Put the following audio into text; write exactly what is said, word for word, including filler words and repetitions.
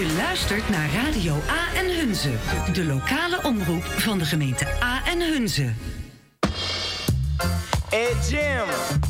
Je luistert naar Radio A en Hunze, de lokale omroep van de gemeente A en Hunze. Hey Jim.